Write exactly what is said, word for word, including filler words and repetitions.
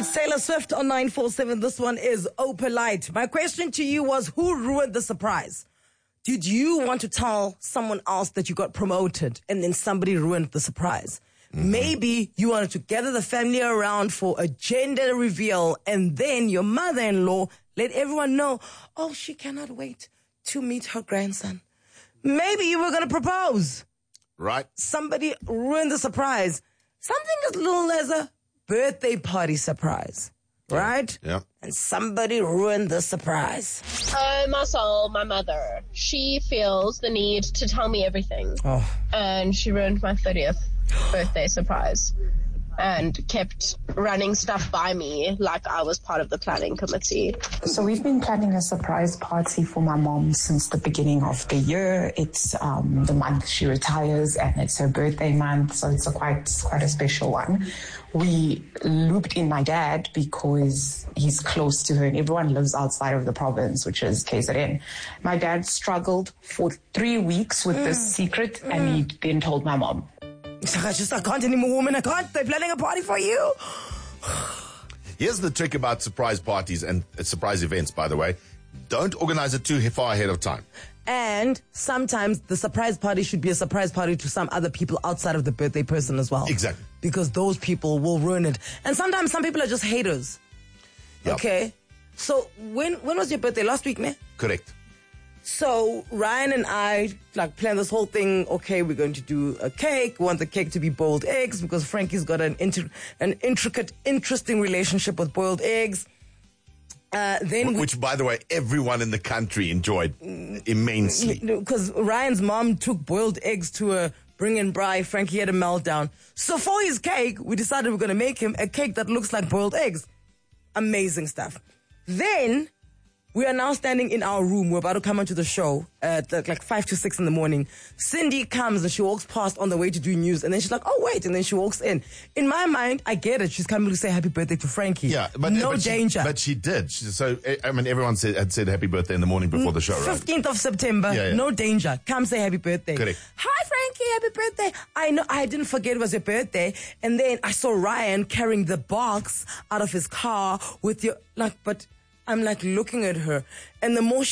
It's Taylor Swift on nine four seven. This one is Opalite. My question to you was, who ruined the surprise? Did you want to tell someone else that you got promoted and then somebody ruined the surprise? Mm-hmm. Maybe you wanted to gather the family around for a gender reveal and then your mother-in-law let everyone know, oh, she cannot wait to meet her grandson. Maybe you were going to propose. Right. Somebody ruined the surprise. Something as little as a birthday party surprise, right? Yeah. And somebody ruined the surprise. Uh, Marcel, my mother, she feels the need to tell me everything. Oh. And she ruined my thirtieth birthday surprise and kept running stuff by me like I was part of the planning committee. So we've been planning a surprise party for my mom since the beginning of the year. It's um, the month she retires and it's her birthday month, so it's a quite quite a special one. We looped in my dad because he's close to her and everyone lives outside of the province, which is K Z N. My dad struggled for three weeks with mm. this secret mm. and he then told my mom. I just, I can't anymore, woman. I can't. They're planning a party for you. Here's the trick about surprise parties and uh, surprise events, by the way. Don't organize it too far ahead of time. And sometimes the surprise party should be a surprise party to some other people outside of the birthday person as well. Exactly. Because those people will ruin it. And sometimes some people are just haters. Yep. Okay. So when when was your birthday? Last week, man? Correct. So Ryan and I like planned this whole thing. Okay, we're going to do a cake. We want the cake to be boiled eggs because Frankie's got an inter- an intricate, interesting relationship with boiled eggs. Uh, then Which, we, by the way, everyone in the country enjoyed immensely. Because Ryan's mom took boiled eggs to a bring and bri. Frankie had a meltdown. So for his cake, we decided we're going to make him a cake that looks like boiled eggs. Amazing stuff. Then we are now standing in our room. We're about to come onto the show at like five to six in the morning. Cindy comes and she walks past on the way to do news. And then she's like, oh, wait. And then she walks in. In my mind, I get it. She's coming to say happy birthday to Frankie. Yeah, but no but danger. She, but she did. She, so, I mean, everyone said, had said happy birthday in the morning before the show, right? fifteenth of September. Yeah, yeah. No danger. Come say happy birthday. Correct. Hi, Frankie. Happy birthday. I know. I didn't forget it was your birthday. And then I saw Ryan carrying the box out of his car with your, like, but I'm like looking at her. And the more